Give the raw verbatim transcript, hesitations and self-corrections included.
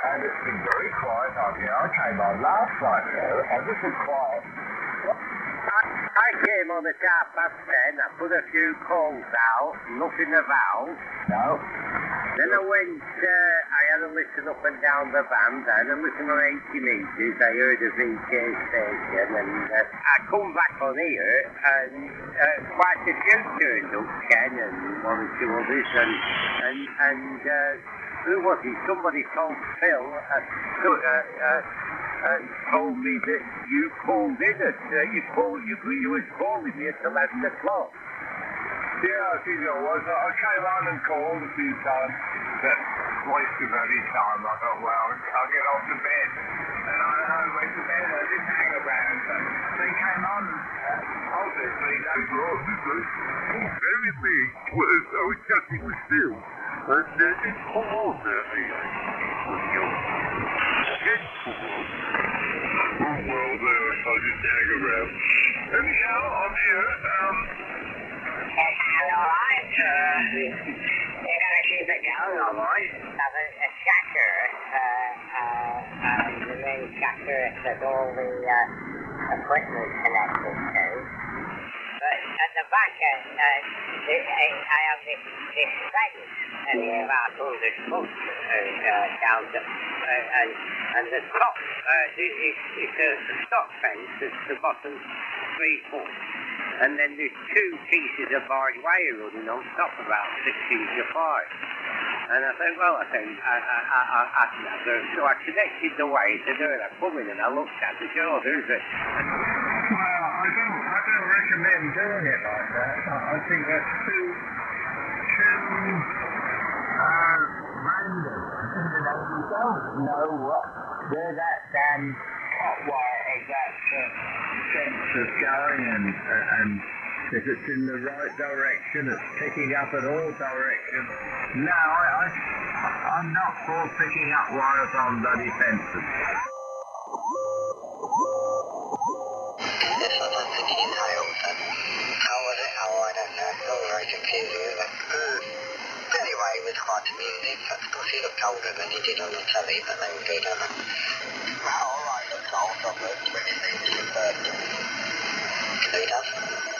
and it's been very quiet on here. I came on last night, though, and this is quiet. I, I came on at half past ten, I put a few calls out, nothing about. No. Then I went, uh, I had a listen up and down the band, I had a listen on eighty metres, I heard a V K station, and uh, I come back on here, and uh, quite a few turned up, Ken, and one or two others, and, and, and uh, who was it? Somebody told Phil, uh, so, uh, uh, uh, told me that you called in at, uh, you called, you, you was calling me at eleven o'clock. Yeah, I think it was. I came on and called a few times, but wasted any time. I thought, well, I'll get off to bed. And I, I went to bed, I didn't hang around. So they came on, uh, obviously, they brought me through. Everything was, I was chatting with Phil, and uh, it's come on there, with your head full. Oh, well, there, I didn't hang around. Anyhow, I'm here, um... Alright, uh, you're gonna keep it going, alright? Have a, a shacker, uh, uh, uh, the main shacker that all the, uh, equipment connected to. But at the back, uh, uh, the, I, I have this, this fence, and about one hundred foot, uh, uh, down to, uh, and, and the top, uh, it's, it's a stock fence, it's the bottom three foot. And then there's two pieces of barbed wire running on top, about six inches apart. And I said, well, I said, I, I, I, I, I, so I connected the wire to do it. I come in and I looked at it, oh, there's a... Well, I don't, I don't recommend doing it like that. I, I think that's too, too, uh, random. You know, you don't know what, where that damn hot wire of that uh, fence is going, and, uh, and if it's in the right direction, it's picking up in all directions. No, I, I, I'm not for picking up wires on bloody fences. This was on sixteen Hales, and how was it? How, I don't know. It's all very confusing, isn't it? Mm. Anyway, it was quite amusing. Of course, he looked older than he did on the telly, but they were good, aren't they? Well, alright, looks old, not good when his name's referred to. He does.